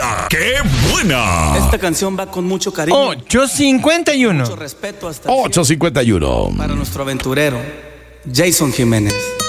¡Hala! ¡Qué buena! Esta canción va con mucho cariño. 851. Mucho respeto hasta 851. para nuestro aventurero, Jason Jiménez.